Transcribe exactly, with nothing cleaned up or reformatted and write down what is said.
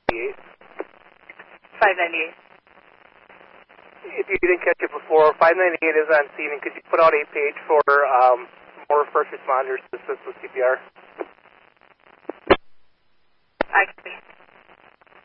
ninety-eight. five ninety-eight. If you didn't catch it before, five ninety-eight is on scene, and could you put out a page for um, more first responders to assist with C P R? I can.